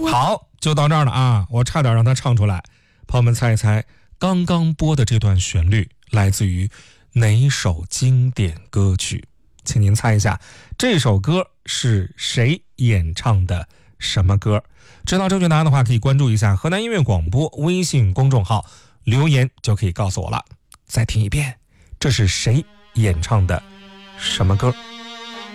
好，就到这儿了啊！我差点让他唱出来。朋友们猜一猜，刚刚播的这段旋律来自于哪首经典歌曲？请您猜一下，这首歌是谁演唱的？什么歌？知道正确答案的话，可以关注一下河南音乐广播微信公众号，留言就可以告诉我了。再听一遍，这是谁演唱的？什么歌？